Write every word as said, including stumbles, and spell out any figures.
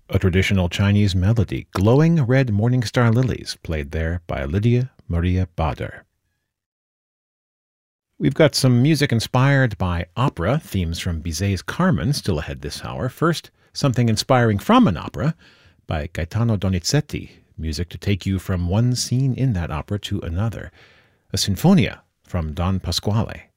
a traditional Chinese melody, Glowing Red Morning Star Lilies, played there by Lydia Maria Bader. We've got some music inspired by opera, themes from Bizet's Carmen, still ahead this hour. First, something inspiring from an opera by Gaetano Donizetti, music to take you from one scene in that opera to another. A sinfonia from Don Pasquale.